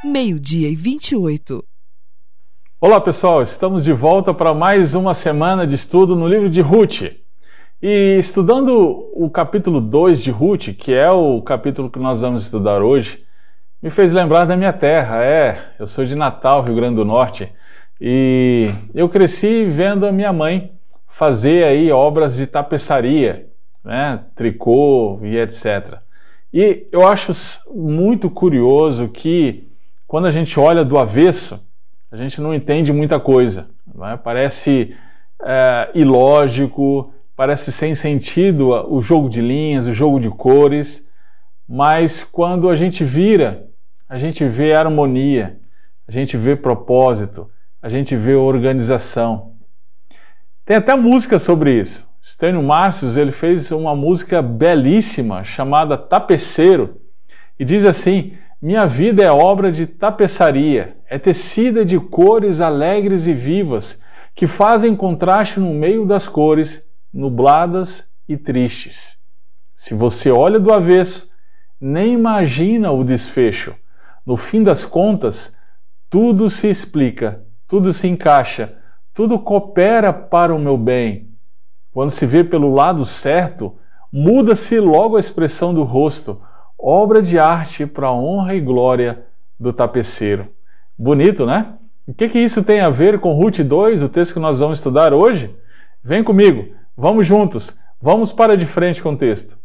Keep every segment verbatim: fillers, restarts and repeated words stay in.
meio-dia e vinte e oito. Olá pessoal, estamos de volta para mais uma semana de estudo no livro de Ruth. E estudando o capítulo dois de Ruth, que é o capítulo que nós vamos estudar hoje, me fez lembrar da minha terra. É, eu sou de Natal, Rio Grande do Norte, e eu cresci vendo a minha mãe fazer aí obras de tapeçaria, né, tricô e etcétera. E eu acho muito curioso que quando a gente olha do avesso, a gente não entende muita coisa, né? Parece é, ilógico, parece sem sentido o jogo de linhas, o jogo de cores, mas quando a gente vira, a gente vê harmonia, a gente vê propósito, a gente vê organização. Tem até música sobre isso. Stênio Márcios, ele fez uma música belíssima chamada Tapeceiro e diz assim: minha vida é obra de tapeçaria, é tecida de cores alegres e vivas que fazem contraste no meio das cores, nubladas e tristes. Se você olha do avesso, nem imagina o desfecho. No fim das contas, tudo se explica, tudo se encaixa, tudo coopera para o meu bem. Quando se vê pelo lado certo, muda-se logo a expressão do rosto, obra de arte para a honra e glória do tapeceiro. Bonito, né? O que que isso tem a ver com Ruth dois, o texto que nós vamos estudar hoje? Vem comigo, vamos juntos, vamos para de frente com o texto.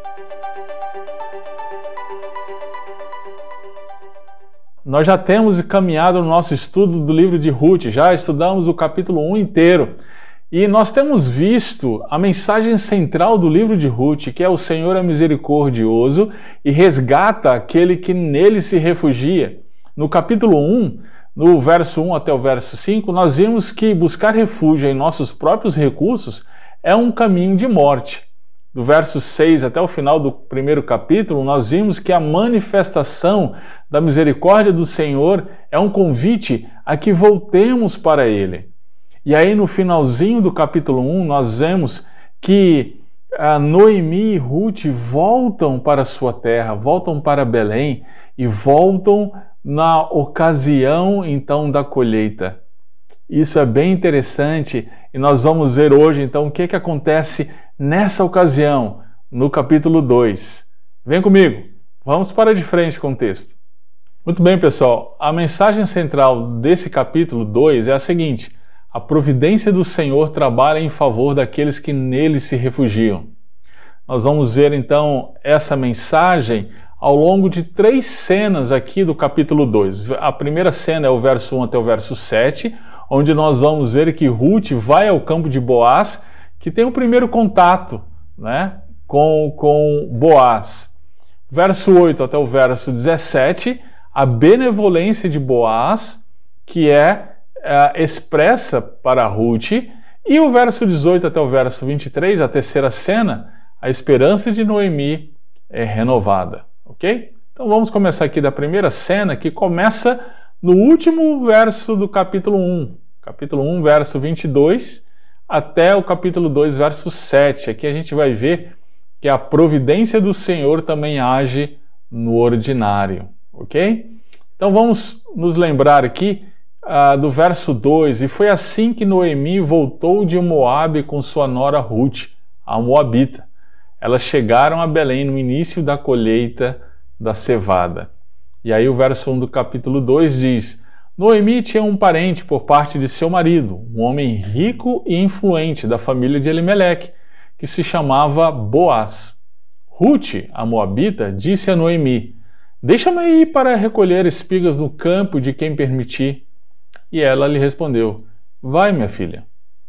Nós já temos caminhado no nosso estudo do livro de Ruth, já estudamos o capítulo um inteiro. E nós temos visto a mensagem central do livro de Ruth, que é o Senhor é misericordioso e resgata aquele que nele se refugia. No capítulo um, no verso um até o verso cinco, nós vimos que buscar refúgio em nossos próprios recursos é um caminho de morte. Do verso seis até o final do primeiro capítulo, nós vimos que a manifestação da misericórdia do Senhor é um convite a que voltemos para Ele. E aí no finalzinho do capítulo um, nós vemos que a Noemi e Ruth voltam para a sua terra, voltam para Belém e voltam na ocasião então da colheita. Isso é bem interessante e nós vamos ver hoje então o que, que acontece nessa ocasião, no capítulo dois. Vem comigo, vamos para de frente com o texto. Muito bem, pessoal, a mensagem central desse capítulo dois é a seguinte: a providência do Senhor trabalha em favor daqueles que nele se refugiam. Nós vamos ver então essa mensagem ao longo de três cenas aqui do capítulo dois. A primeira cena é o verso um até o verso sete, onde nós vamos ver que Ruth vai ao campo de Boaz, que tem o primeiro contato, né, com, com Boaz. Verso oito até o verso dezessete, a benevolência de Boaz, que é Uh, expressa para Ruth, e o verso dezoito até o verso vinte e três, a terceira cena, a esperança de Noemi é renovada, ok? Então vamos começar aqui da primeira cena, que começa no último verso do capítulo um, capítulo um, verso vinte e dois, até o capítulo dois, verso sete. Aqui a gente vai ver que a providência do Senhor também age no ordinário, ok? Então vamos nos lembrar aqui Uh, do verso dois, e foi assim que Noemi voltou de Moabe com sua nora Ruth, a Moabita. Elas chegaram a Belém no início da colheita da cevada. E aí o verso um do capítulo dois diz: Noemi tinha um parente por parte de seu marido, um homem rico e influente da família de Elimeleque, que se chamava Boaz. Ruth, a Moabita, disse a Noemi: deixa-me ir para recolher espigas no campo de quem permitir. E ela lhe respondeu: vai, minha filha.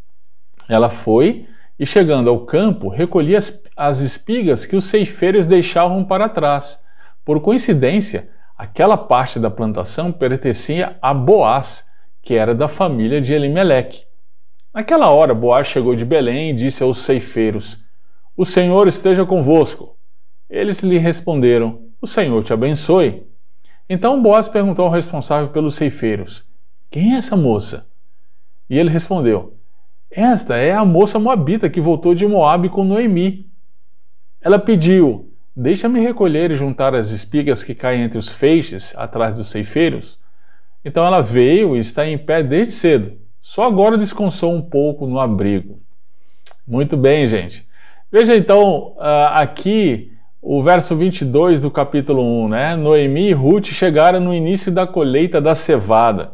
Ela foi e, chegando ao campo, recolhia as, as espigas que os ceifeiros deixavam para trás. Por coincidência, aquela parte da plantação pertencia a Boaz, que era da família de Elimeleque. Naquela hora, Boaz chegou de Belém e disse aos ceifeiros: o Senhor esteja convosco. Eles lhe responderam: o Senhor te abençoe. Então Boaz perguntou ao responsável pelos ceifeiros: quem é essa moça? E ele respondeu: esta é a moça moabita que voltou de Moabe com Noemi. Ela pediu: deixa-me recolher e juntar as espigas que caem entre os feixes, atrás dos ceifeiros. Então ela veio e está em pé desde cedo. Só agora descansou um pouco no abrigo. Muito bem, gente. Veja então aqui o verso vinte e dois do capítulo um, né? Noemi e Ruth chegaram no início da colheita da cevada.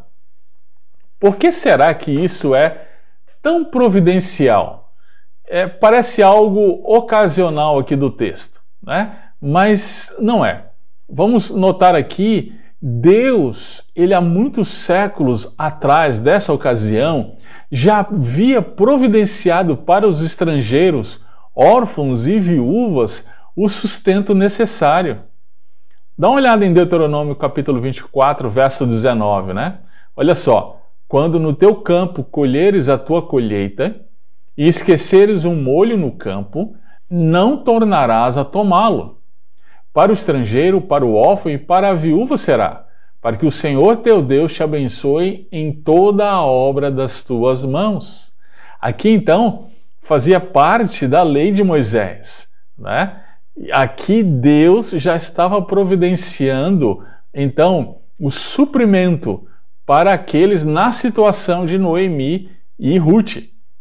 Por que será que isso é tão providencial? É, parece algo ocasional aqui do texto, né? Mas não é. Vamos notar aqui, Deus, ele há muitos séculos atrás dessa ocasião, já havia providenciado para os estrangeiros, órfãos e viúvas, o sustento necessário. Dá uma olhada em Deuteronômio capítulo vinte e quatro, verso dezenove, né? Olha só. Quando no teu campo colheres a tua colheita e esqueceres um molho no campo, não tornarás a tomá-lo. Para o estrangeiro, para o órfão e para a viúva será, para que o Senhor teu Deus te abençoe em toda a obra das tuas mãos. Aqui então fazia parte da lei de Moisés, né? Aqui Deus já estava providenciando então o suprimento para aqueles na situação de Noemi e Ruth.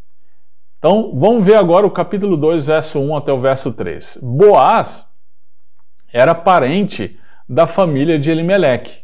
Então, vamos ver agora o capítulo dois, verso um até o verso três. Boaz era parente da família de Elimeleque.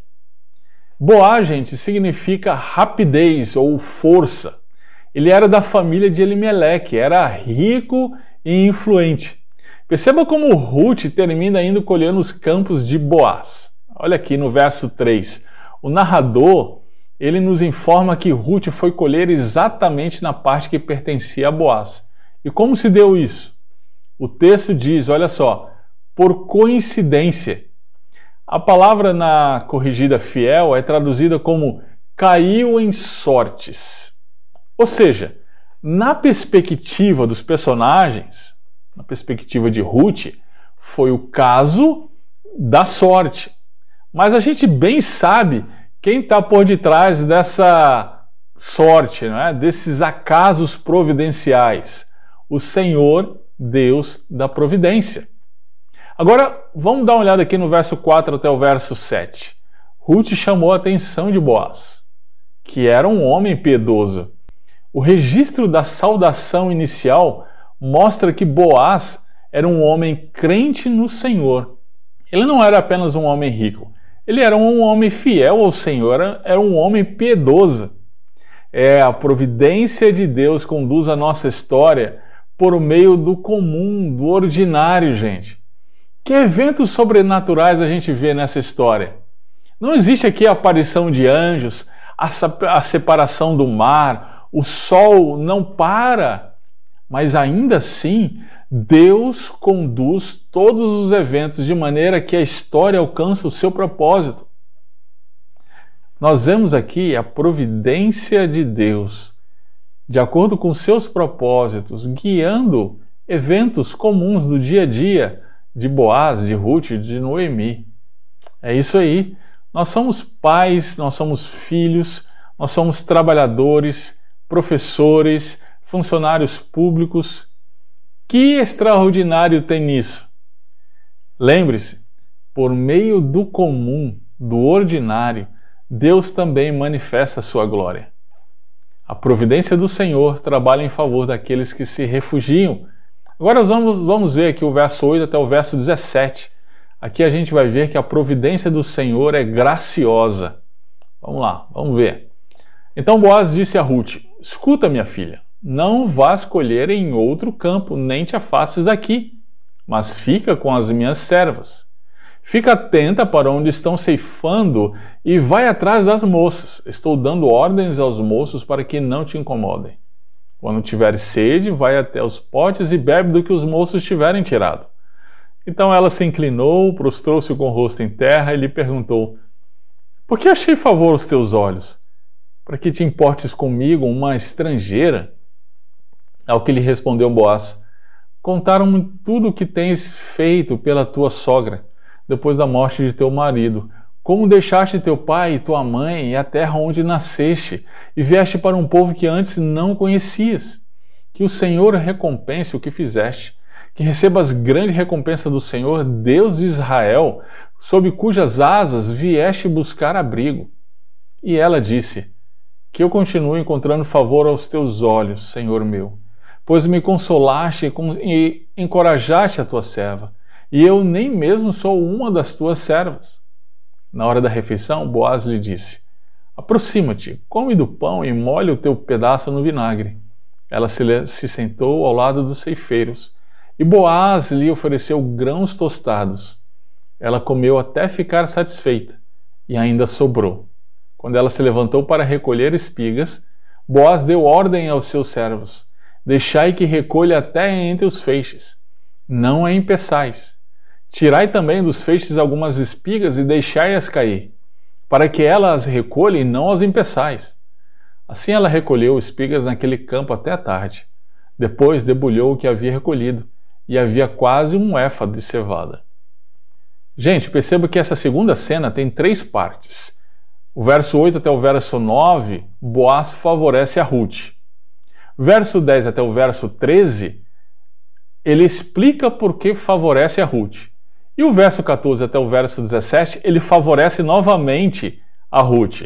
Boaz, gente, significa rapidez ou força. Ele era da família de Elimeleque, era rico e influente. Perceba como Ruth termina indo colher nos campos de Boaz. Olha aqui no verso três. O narrador ele nos informa que Ruth foi colher exatamente na parte que pertencia a Boaz. E como se deu isso? O texto diz, olha só, por coincidência. A palavra na corrigida fiel é traduzida como caiu em sortes. Ou seja, na perspectiva dos personagens, na perspectiva de Ruth, foi o caso da sorte. Mas a gente bem sabe quem está por detrás dessa sorte, né? Desses acasos providenciais? O Senhor, Deus da providência. Agora, vamos dar uma olhada aqui no verso quatro até o verso sete. Ruth chamou a atenção de Boaz, que era um homem piedoso. O registro da saudação inicial mostra que Boaz era um homem crente no Senhor. Ele não era apenas um homem rico. Ele era um homem fiel ao Senhor, era um homem piedoso. É, a providência de Deus conduz a nossa história por meio do comum, do ordinário, gente. Que eventos sobrenaturais a gente vê nessa história? Não existe aqui a aparição de anjos, a, a separação do mar, o sol não para, mas ainda assim Deus conduz todos os eventos de maneira que a história alcança o seu propósito. Nós vemos aqui a providência de Deus, de acordo com seus propósitos, guiando eventos comuns do dia a dia de Boaz, de Ruth, de Noemi. É isso aí. Nós somos pais, nós somos filhos, nós somos trabalhadores, professores, funcionários públicos. Que extraordinário tem nisso? Lembre-se, por meio do comum, do ordinário, Deus também manifesta a sua glória. A providência do Senhor trabalha em favor daqueles que se refugiam. Agora vamos, vamos ver aqui o verso oito até o verso dezessete. Aqui a gente vai ver que a providência do Senhor é graciosa. Vamos lá, vamos ver. Então Boaz disse a Ruth, escuta, minha filha, não vás colher em outro campo, nem te afastes daqui, mas fica com as minhas servas. Fica atenta para onde estão ceifando e vai atrás das moças. Estou dando ordens aos moços para que não te incomodem. Quando tiveres sede, vai até os potes e bebe do que os moços tiverem tirado. Então ela se inclinou, prostrou-se com o rosto em terra e lhe perguntou, por que achei favor aos teus olhos? Para que te importes comigo, uma estrangeira? Ao que lhe respondeu Boaz, contaram-me tudo o que tens feito pela tua sogra, depois da morte de teu marido, como deixaste teu pai e tua mãe e a terra onde nasceste, e vieste para um povo que antes não conhecias. Que o Senhor recompense o que fizeste, que recebas grande recompensa do Senhor, Deus de Israel, sob cujas asas vieste buscar abrigo. E ela disse: que eu continue encontrando favor aos teus olhos, Senhor meu, pois me consolaste e encorajaste a tua serva, e eu nem mesmo sou uma das tuas servas. Na hora da refeição, Boaz lhe disse: aproxima-te, come do pão e molhe o teu pedaço no vinagre. Ela se, se sentou ao lado dos ceifeiros, e Boaz lhe ofereceu grãos tostados. Ela comeu até ficar satisfeita, e ainda sobrou. Quando ela se levantou para recolher espigas, Boaz deu ordem aos seus servos: deixai que recolha até entre os feixes, não a impeçais. Tirai também dos feixes algumas espigas e deixai-as cair, para que ela as recolha e não as impeçais. Assim ela recolheu espigas naquele campo até a tarde. Depois debulhou o que havia recolhido, e havia quase um éfa de cevada. Gente, perceba que essa segunda cena tem três partes. O verso oito até o verso nove, Boaz favorece a Ruth. Verso dez até o verso treze, ele explica por que favorece a Ruth. E o verso quatorze até o verso dezessete, ele favorece novamente a Ruth.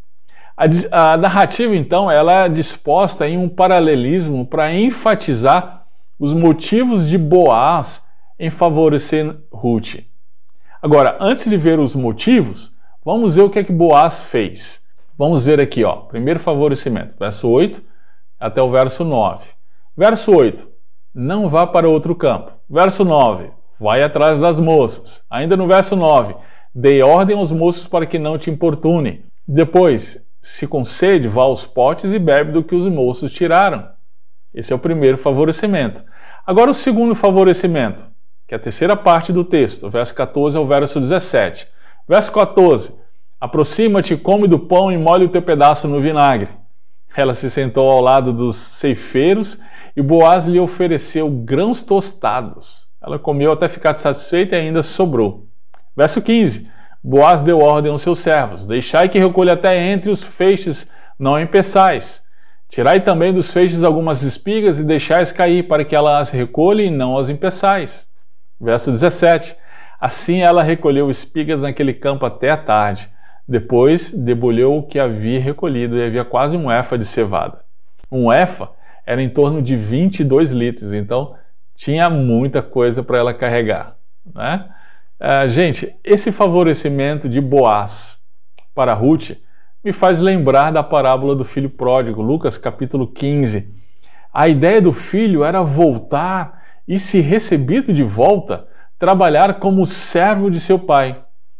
A, a narrativa, então, ela é disposta em um paralelismo para enfatizar os motivos de Boaz em favorecer Ruth. Agora, antes de ver os motivos, vamos ver o que é que Boaz fez. Vamos ver aqui, ó, primeiro favorecimento, verso oito até o verso nove. Verso oito, não vá para outro campo. Verso nove, vai atrás das moças. Ainda no verso nove, dê ordem aos moços para que não te importunem. Depois, se concede, vá aos potes e bebe do que os moços tiraram. Esse é o primeiro favorecimento. Agora o segundo favorecimento, que é a terceira parte do texto, verso quatorze ao verso dezessete. Verso quatorze, aproxima-te, come do pão e molhe o teu pedaço no vinagre. Ela se sentou ao lado dos ceifeiros e Boaz lhe ofereceu grãos tostados. Ela comeu até ficar satisfeita e ainda sobrou. Verso quinze, Boaz deu ordem aos seus servos: deixai que recolha até entre os feixes, não impeçais. Tirai também dos feixes algumas espigas e deixais cair, para que ela as recolha e não as impeçais. Verso dezessete, assim ela recolheu espigas naquele campo até a tarde. Depois debulhou o que havia recolhido, e havia quase um éfa de cevada. Um éfa era em torno de vinte e dois litros, então tinha muita coisa para ela carregar, né? Uh, gente, esse favorecimento de Boaz para Ruth me faz lembrar da parábola do filho pródigo, Lucas capítulo quinze. A ideia do filho era voltar e, se recebido de volta, trabalhar como servo de seu pai.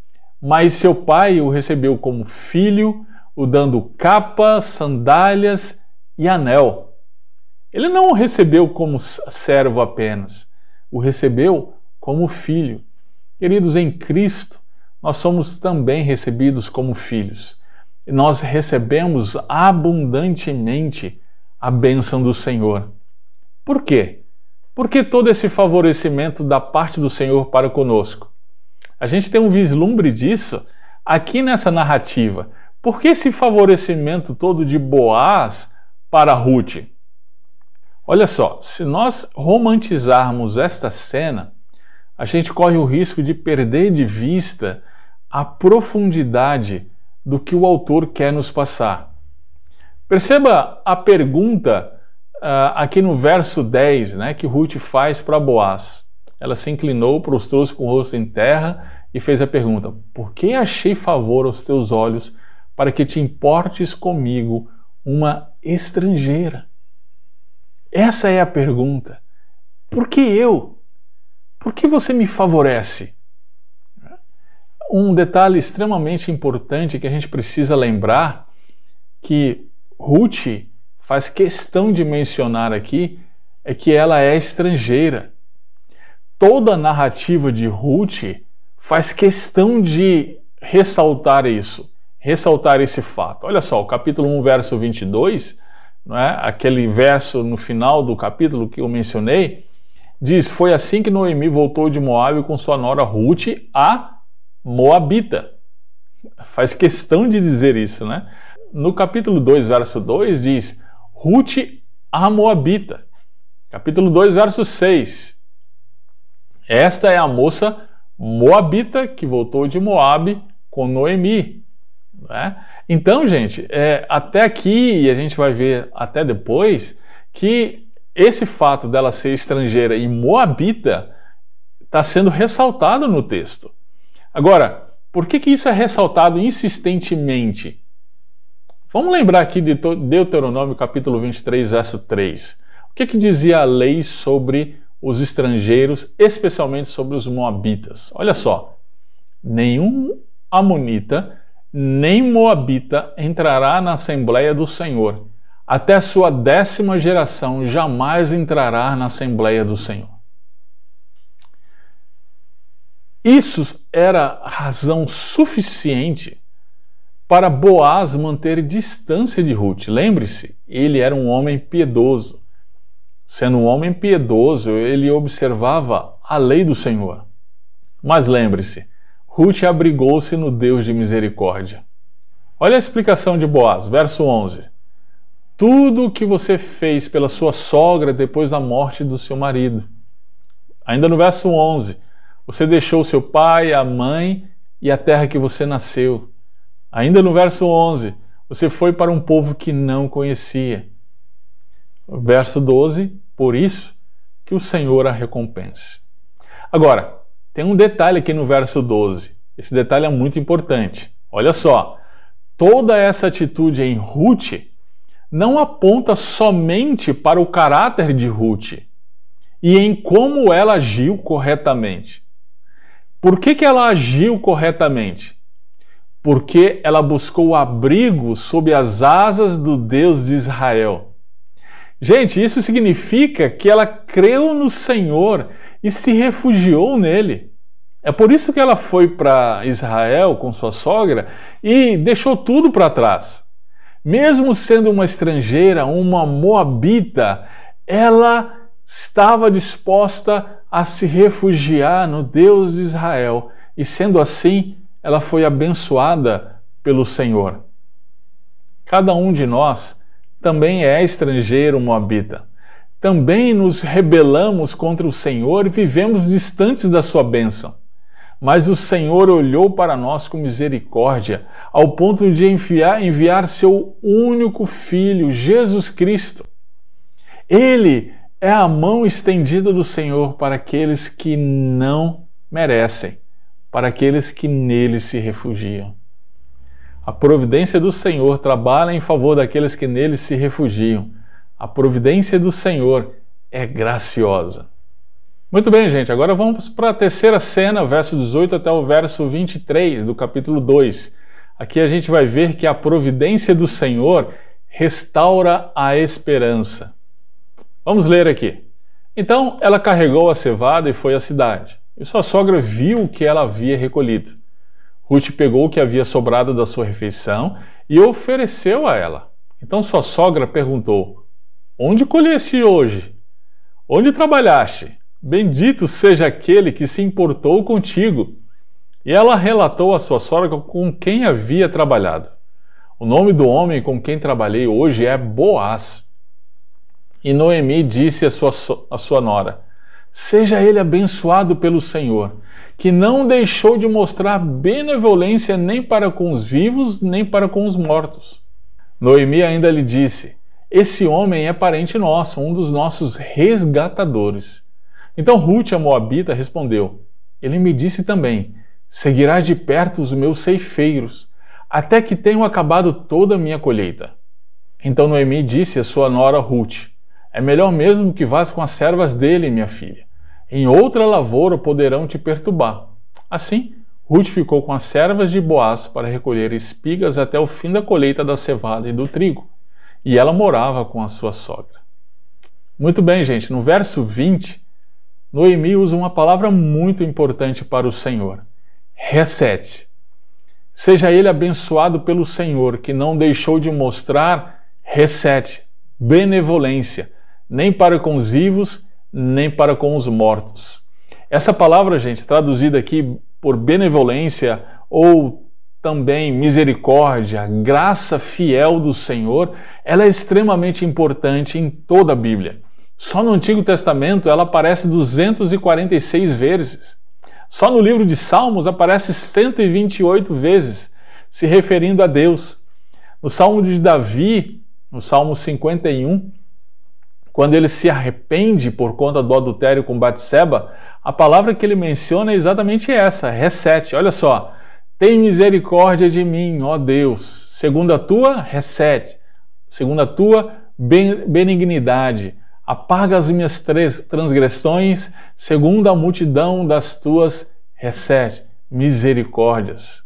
Mas seu pai o recebeu como filho, o dando capa, sandálias e anel. Ele não o recebeu como servo apenas, o recebeu como filho. Queridos, em Cristo, nós somos também recebidos como filhos. E nós recebemos abundantemente a bênção do Senhor. Por quê? Por que todo esse favorecimento da parte do Senhor para conosco? A gente tem um vislumbre disso aqui nessa narrativa. Por que esse favorecimento todo de Boaz para Ruth? Olha só, se nós romantizarmos esta cena, a gente corre o risco de perder de vista a profundidade do que o autor quer nos passar. Perceba a pergunta uh, aqui no verso dez, né, que Ruth faz para Boaz. Ela se inclinou, prostrou-se com o rosto em terra e fez a pergunta: por que achei favor aos teus olhos para que te importes comigo, uma estrangeira? Essa é a pergunta. Por que eu? Por que você me favorece? Um detalhe extremamente importante que a gente precisa lembrar, que Ruth faz questão de mencionar aqui, é que ela é estrangeira. Toda a narrativa de Ruth faz questão de ressaltar isso, ressaltar esse fato. Olha só, o capítulo um, verso vinte e dois, não é? Aquele verso no final do capítulo que eu mencionei, diz: foi assim que Noemi voltou de Moabe com sua nora Ruth, a Moabita. Faz questão de dizer isso, né? No capítulo dois, verso dois, diz: Ruth, a Moabita. Capítulo dois, verso seis, Esta é a moça moabita que voltou de Moabe com Noemi. Né? Então, gente, é, até aqui, e a gente vai ver até depois, que esse fato dela ser estrangeira e moabita está sendo ressaltado no texto. Agora, por que que isso é ressaltado insistentemente? Vamos lembrar aqui de Deuteronômio capítulo vinte e três, verso três. O que que dizia a lei sobre os estrangeiros, especialmente sobre os moabitas? Olha só, nenhum amonita nem moabita entrará na Assembleia do Senhor. Até a sua décima geração jamais entrará na Assembleia do Senhor. Isso era razão suficiente para Boaz manter distância de Ruth. Lembre-se, ele era um homem piedoso. Sendo um homem piedoso, ele observava a lei do Senhor. Mas lembre-se, Ruth abrigou-se no Deus de misericórdia. Olha a explicação de Boaz, verso onze. Tudo o que você fez pela sua sogra depois da morte do seu marido. Ainda no verso onze, você deixou seu pai, a mãe e a terra que você nasceu. Ainda no verso onze, você foi para um povo que não conhecia. Verso doze, por isso que o Senhor a recompense. Agora, tem um detalhe aqui no verso doze. Esse detalhe é muito importante. Olha só, toda essa atitude em Ruth não aponta somente para o caráter de Ruth e em como ela agiu corretamente. Por que que ela agiu corretamente? Porque ela buscou abrigo sob as asas do Deus de Israel. Gente, isso significa que ela creu no Senhor e se refugiou nele. É por isso que ela foi para Israel com sua sogra e deixou tudo para trás. Mesmo sendo uma estrangeira, uma moabita, ela estava disposta a se refugiar no Deus de Israel. E sendo assim, ela foi abençoada pelo Senhor. Cada um de nós também é estrangeiro moabita. Também nos rebelamos contra o Senhor e vivemos distantes da sua bênção. Mas o Senhor olhou para nós com misericórdia, ao ponto de enviar, enviar seu único Filho, Jesus Cristo. Ele é a mão estendida do Senhor para aqueles que não merecem, para aqueles que nele se refugiam. A providência do Senhor trabalha em favor daqueles que nele se refugiam. A providência do Senhor é graciosa. Muito bem, gente, agora vamos para a terceira cena, verso dezoito até o verso vinte e três do capítulo dois. Aqui a gente vai ver que a providência do Senhor restaura a esperança. Vamos ler aqui. Então ela carregou a cevada e foi à cidade. E sua sogra viu o que ela havia recolhido. Ruth pegou o que havia sobrado da sua refeição e ofereceu a ela. Então sua sogra perguntou: onde colheste hoje? Onde trabalhaste? Bendito seja aquele que se importou contigo. E ela relatou à sua sogra com quem havia trabalhado. O nome do homem com quem trabalhei hoje é Boaz. E Noemi disse à sua, à sua nora: seja ele abençoado pelo Senhor, que não deixou de mostrar benevolência nem para com os vivos, nem para com os mortos. Noemi ainda lhe disse: esse homem é parente nosso, um dos nossos resgatadores. Então Ruth, a moabita, respondeu: ele me disse também: seguirás de perto os meus ceifeiros, até que tenham acabado toda a minha colheita. Então Noemi disse à sua nora Ruth: é melhor mesmo que vás com as servas dele, minha filha. Em outra lavoura poderão te perturbar. Assim, Ruth ficou com as servas de Boaz para recolher espigas até o fim da colheita da cevada e do trigo. E ela morava com a sua sogra. Muito bem, gente. No verso vinte, Noemi usa uma palavra muito importante para o Senhor: resete. Seja ele abençoado pelo Senhor, que não deixou de mostrar resete, benevolência, nem para com os vivos, nem para com os mortos. Essa palavra, gente, traduzida aqui por benevolência ou também misericórdia, graça fiel do Senhor, ela é extremamente importante em toda a Bíblia. Só no Antigo Testamento ela aparece duzentas e quarenta e seis vezes. Só no livro de Salmos aparece cento e vinte e oito vezes, se referindo a Deus. No Salmo de Davi, no Salmo cinquenta e um, quando ele se arrepende por conta do adultério com Batseba, a palavra que ele menciona é exatamente essa, resete. Olha só, tem misericórdia de mim, ó Deus, segundo a tua, resete, segundo a tua benignidade, apaga as minhas transgressões, segundo a multidão das tuas, resete, misericórdias.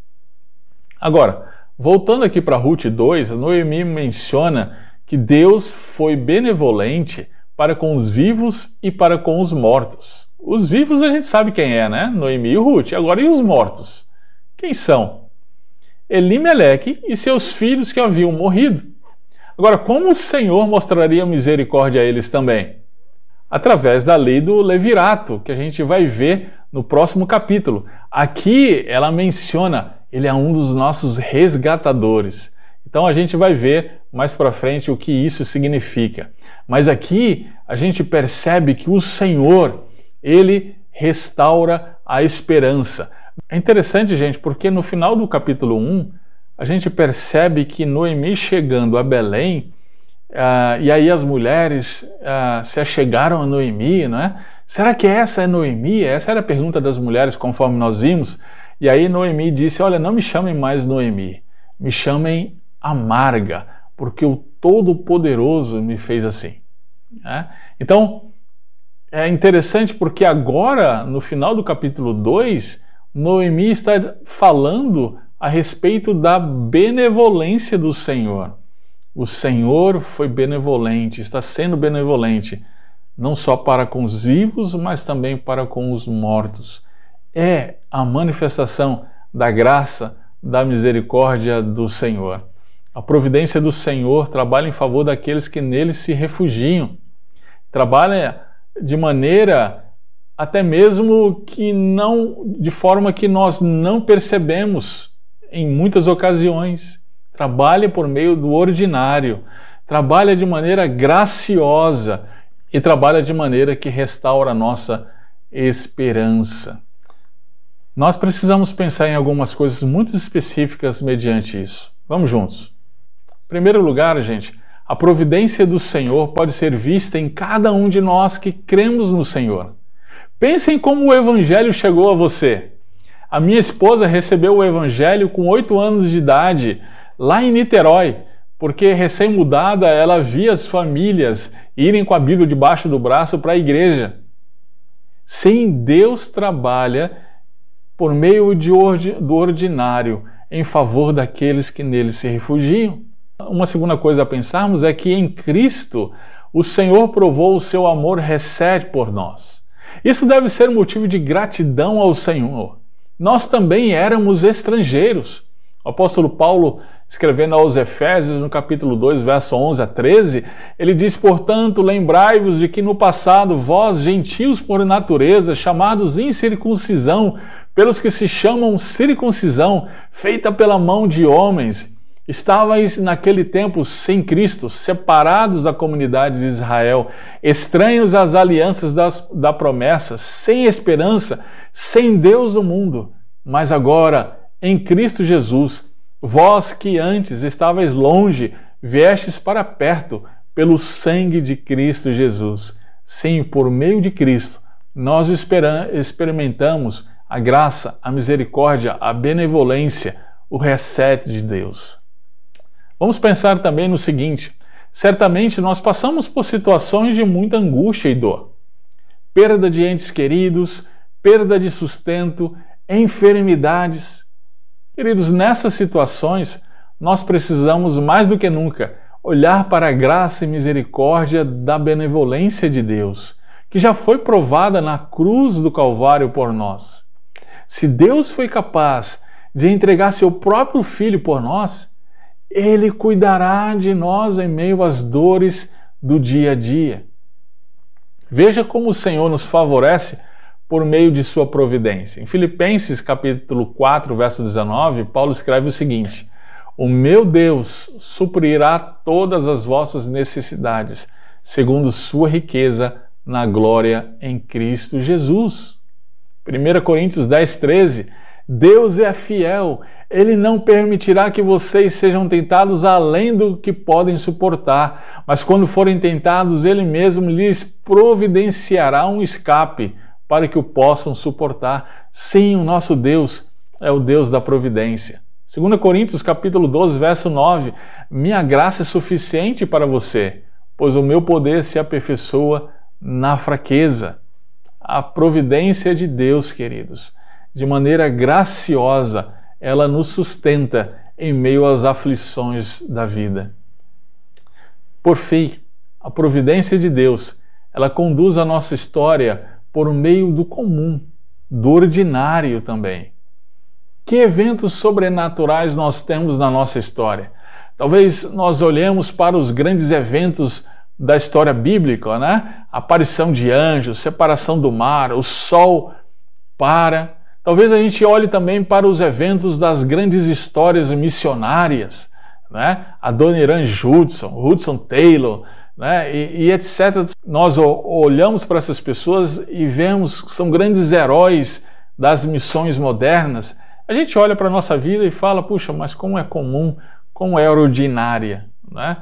Agora, voltando aqui para Ruth dois, Noemi menciona que Deus foi benevolente para com os vivos e para com os mortos. Os vivos a gente sabe quem é, né? Noemi e Ruth. Agora, e os mortos? Quem são? Elimeleque e seus filhos que haviam morrido. Agora, como o Senhor mostraria misericórdia a eles também? Através da lei do levirato, que a gente vai ver no próximo capítulo. Aqui ela menciona, ele é um dos nossos resgatadores. Então a gente vai ver mais para frente o que isso significa. Mas aqui a gente percebe que o Senhor, ele restaura a esperança. É interessante, gente, porque no final do capítulo um, a gente percebe que Noemi chegando a Belém, uh, e aí as mulheres uh, se achegaram a Noemi, não é? Será que essa é Noemi? Essa era a pergunta das mulheres, conforme nós vimos. E aí Noemi disse, olha, não me chamem mais Noemi, me chamem Amarga, porque o Todo-Poderoso me fez assim. É? Então, é interessante porque agora, no final do capítulo dois, Noemi está falando a respeito da benevolência do Senhor. O Senhor foi benevolente, está sendo benevolente, não só para com os vivos, mas também para com os mortos. É a manifestação da graça, da misericórdia do Senhor. A providência do Senhor trabalha em favor daqueles que nele se refugiam. Trabalha de maneira até mesmo que não, de forma que nós não percebemos em muitas ocasiões. Trabalha por meio do ordinário, trabalha de maneira graciosa e trabalha de maneira que restaura a nossa esperança. Nós precisamos pensar em algumas coisas muito específicas mediante isso. Vamos juntos. Em primeiro lugar, gente, a providência do Senhor pode ser vista em cada um de nós que cremos no Senhor. Pensem como o Evangelho chegou a você. A minha esposa recebeu o Evangelho com oito anos de idade, lá em Niterói, porque recém-mudada ela via as famílias irem com a Bíblia debaixo do braço para a igreja. Sim, Deus trabalha por meio de ordi- do ordinário em favor daqueles que nele se refugiam. Uma segunda coisa a pensarmos é que em Cristo o Senhor provou o seu amor recede por nós. Isso deve ser motivo de gratidão ao Senhor. Nós também éramos estrangeiros. O apóstolo Paulo, escrevendo aos Efésios, no capítulo dois, verso onze a treze, ele diz, portanto, lembrai-vos de que no passado vós, gentios por natureza, chamados incircuncisão, pelos que se chamam circuncisão, feita pela mão de homens, estavais naquele tempo sem Cristo, separados da comunidade de Israel, estranhos às alianças das, da promessa, sem esperança, sem Deus no mundo. Mas agora, em Cristo Jesus, vós que antes estavais longe, viestes para perto pelo sangue de Cristo Jesus. Sim, por meio de Cristo, nós experimentamos a graça, a misericórdia, a benevolência, o recete de Deus. Vamos pensar também no seguinte, certamente nós passamos por situações de muita angústia e dor. Perda de entes queridos, perda de sustento, enfermidades. Queridos, nessas situações, nós precisamos mais do que nunca olhar para a graça e misericórdia da benevolência de Deus, que já foi provada na cruz do Calvário por nós. Se Deus foi capaz de entregar seu próprio Filho por nós, Ele cuidará de nós em meio às dores do dia a dia. Veja como o Senhor nos favorece por meio de sua providência. Em Filipenses capítulo quatro, verso dezenove, Paulo escreve o seguinte, o meu Deus suprirá todas as vossas necessidades, segundo sua riqueza na glória em Cristo Jesus. primeira Coríntios dez, treze. Deus é fiel, Ele não permitirá que vocês sejam tentados além do que podem suportar, mas quando forem tentados, Ele mesmo lhes providenciará um escape para que o possam suportar. Sim, o nosso Deus é o Deus da providência. segunda Coríntios capítulo doze, verso nove. Minha graça é suficiente para você, pois o meu poder se aperfeiçoa na fraqueza. A providência de Deus, queridos, de maneira graciosa, ela nos sustenta em meio às aflições da vida. Por fim, a providência de Deus, ela conduz a nossa história por meio do comum, do ordinário também. Que eventos sobrenaturais nós temos na nossa história? Talvez nós olhemos para os grandes eventos da história bíblica, né? Aparição de anjos, separação do mar, o sol para. Talvez a gente olhe também para os eventos das grandes histórias missionárias, né? Adoniran Judson, Hudson Taylor, né? e, e etcétera. Nós olhamos para essas pessoas e vemos que são grandes heróis das missões modernas. A gente olha para a nossa vida e fala, puxa, mas como é comum, como é ordinária, né?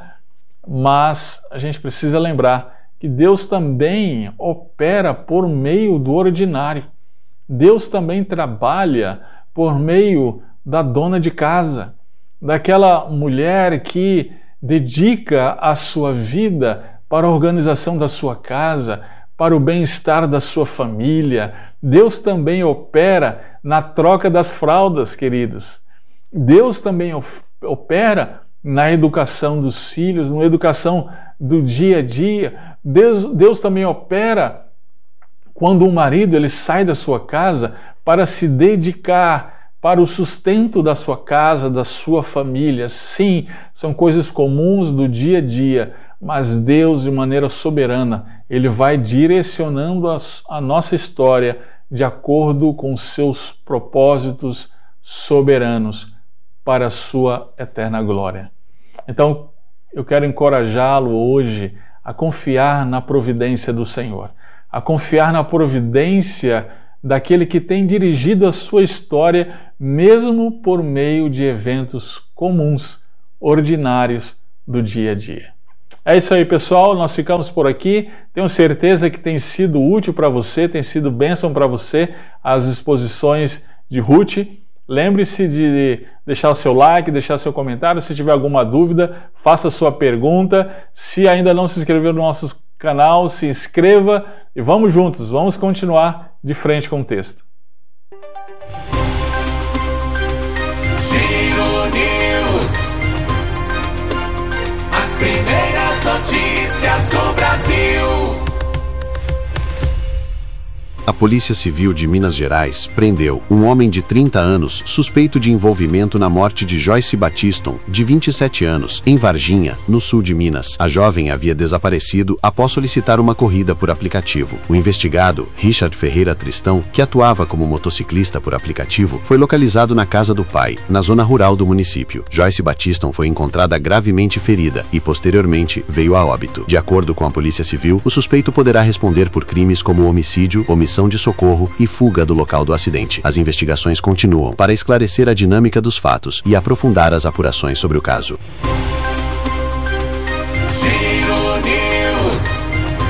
Mas a gente precisa lembrar que Deus também opera por meio do ordinário. Deus também trabalha por meio da dona de casa, daquela mulher que dedica a sua vida para a organização da sua casa, para o bem-estar da sua família. Deus também opera na troca das fraldas, queridos. Deus também opera na educação dos filhos, na educação do dia a dia. Deus, Deus também opera quando o marido ele sai da sua casa para se dedicar para o sustento da sua casa, da sua família. Sim, são coisas comuns do dia a dia, mas Deus, de maneira soberana, Ele vai direcionando a, a nossa história de acordo com os seus propósitos soberanos para a sua eterna glória. Então, eu quero encorajá-lo hoje a confiar na providência do Senhor, a confiar na providência daquele que tem dirigido a sua história, mesmo por meio de eventos comuns, ordinários do dia a dia. É isso aí, pessoal, nós ficamos por aqui. Tenho certeza que tem sido útil para você, tem sido bênção para você as exposições de Ruth. Lembre-se de deixar o seu like, deixar seu comentário. Se tiver alguma dúvida, faça sua pergunta. Se ainda não se inscreveu no nosso canal, se inscreva e vamos juntos, vamos continuar de frente com o texto. Giro News. As primeiras notícias do Brasil. A Polícia Civil de Minas Gerais prendeu um homem de trinta anos suspeito de envolvimento na morte de Joyce Battiston, de vinte e sete anos, em Varginha, no sul de Minas. A jovem havia desaparecido após solicitar uma corrida por aplicativo. O investigado, Richard Ferreira Tristão, que atuava como motociclista por aplicativo, foi localizado na casa do pai, na zona rural do município. Joyce Battiston foi encontrada gravemente ferida e, posteriormente, veio a óbito. De acordo com a Polícia Civil, o suspeito poderá responder por crimes como homicídio, omissão de socorro e fuga do local do acidente. As investigações continuam para esclarecer a dinâmica dos fatos e aprofundar as apurações sobre o caso. Giro News.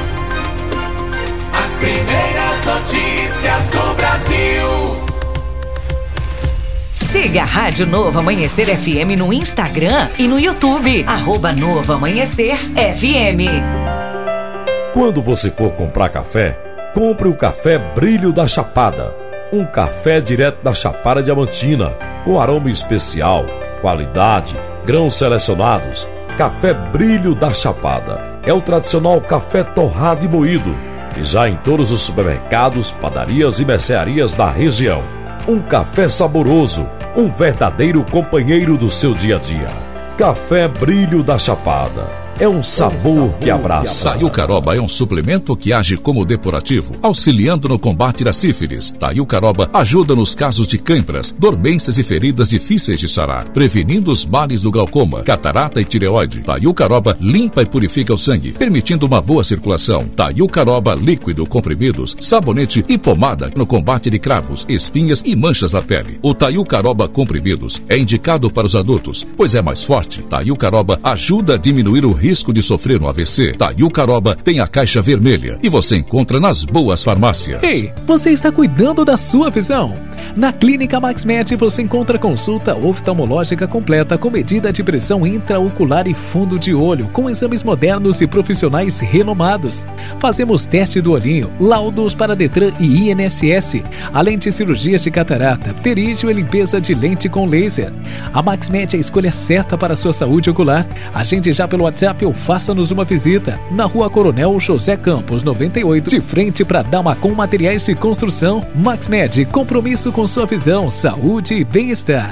As primeiras notícias do Brasil. Siga a Rádio Novo Amanhecer F M no Instagram e no YouTube. Arroba Novo Amanhecer F M. Quando você for comprar café, compre o Café Brilho da Chapada. Um café direto da Chapada Diamantina, com aroma especial, qualidade, grãos selecionados. Café Brilho da Chapada é o tradicional café torrado e moído, e já em todos os supermercados, padarias e mercearias da região. Um café saboroso, um verdadeiro companheiro do seu dia a dia. Café Brilho da Chapada. é um sabor que abraça. Taiucaroba é um suplemento que age como depurativo, auxiliando no combate da sífilis. Taiucaroba ajuda nos casos de câimbras, dormências e feridas difíceis de sarar, prevenindo os males do glaucoma, catarata e tireoide. Taiucaroba limpa e purifica o sangue, permitindo uma boa circulação. Taiucaroba líquido, comprimidos, sabonete e pomada no combate de cravos, espinhas e manchas na pele. O Taiucaroba comprimidos é indicado para os adultos, pois é mais forte. Taiucaroba ajuda a diminuir o risco de sofrer um A V C. Taiucaroba tem a caixa vermelha e você encontra nas boas farmácias. Ei, você está cuidando da sua visão? Na Clínica MaxMed você encontra consulta oftalmológica completa com medida de pressão intraocular e fundo de olho, com exames modernos e profissionais renomados. Fazemos teste do olhinho, laudos para Detran e I N S S, além de cirurgias de catarata, pterígio e limpeza de lente com laser. A MaxMed é a escolha certa para a sua saúde ocular. Agende já pelo WhatsApp ou faça-nos uma visita. Na Rua Coronel José Campos, noventa e oito, de frente para Damacom Materiais de Construção. MaxMed, compromisso com sua visão, saúde e bem-estar.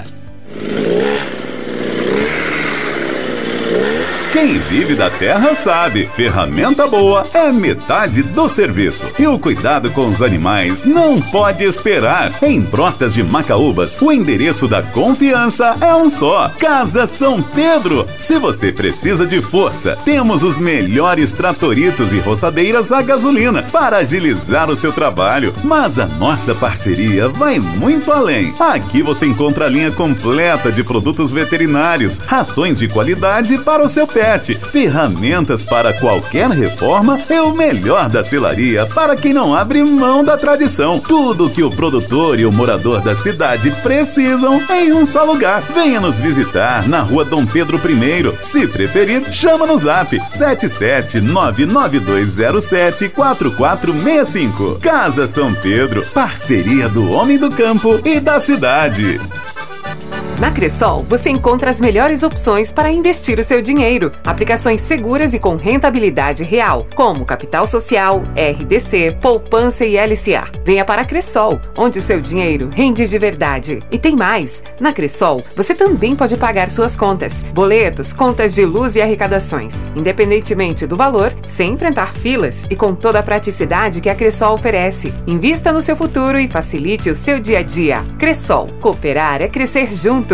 Quem vive da terra sabe, ferramenta boa é metade do serviço. E o cuidado com os animais não pode esperar. Em Brotas de Macaúbas, o endereço da confiança é um só: Casa São Pedro. Se você precisa de força, temos os melhores tratoritos e roçadeiras a gasolina para agilizar o seu trabalho. Mas a nossa parceria vai muito além. Aqui você encontra a linha completa de produtos veterinários, rações de qualidade para o seu pet, ferramentas para qualquer reforma e o melhor da selaria para quem não abre mão da tradição. Tudo que o produtor e o morador da cidade precisam em um só lugar. Venha nos visitar na Rua Dom Pedro I. Se preferir, chama no zap sete sete nove nove dois zero sete quatro quatro seis cinco. Casa São Pedro, parceria do homem do campo e da cidade. Na Cressol, você encontra as melhores opções para investir o seu dinheiro. Aplicações seguras e com rentabilidade real, como Capital Social, R D C, Poupança e L C A. Venha para a Cressol, onde o seu dinheiro rende de verdade. E tem mais! Na Cressol, você também pode pagar suas contas, boletos, contas de luz e arrecadações, independentemente do valor, sem enfrentar filas e com toda a praticidade que a Cressol oferece. Invista no seu futuro e facilite o seu dia a dia. Cressol, cooperar é crescer junto.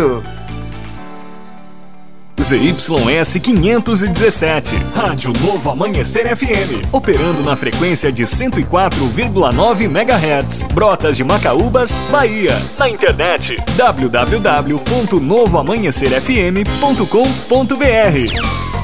Z Y S quinhentos e dezessete, Rádio Novo Amanhecer F M, operando na frequência de cento e quatro vírgula nove megahertz, Brotas de Macaúbas, Bahia. Na internet w w w ponto novo amanhecer f m ponto com ponto b r.